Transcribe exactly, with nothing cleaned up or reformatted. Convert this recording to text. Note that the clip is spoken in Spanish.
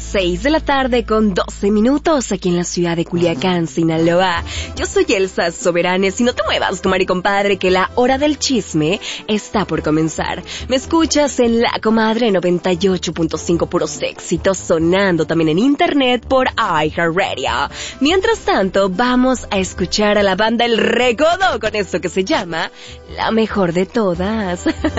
seis de la tarde con doce minutos aquí en la ciudad de Culiacán, Sinaloa. Yo soy Elsa Soberanes y no te muevas, comadre y compadre, que la hora del chisme está por comenzar. Me escuchas en La Comadre noventa y ocho punto cinco, puros éxitos, sonando también en internet por iHeartRadio. Mientras tanto, vamos a escuchar a la banda El Recodo con esto que se llama La Mejor de Todas.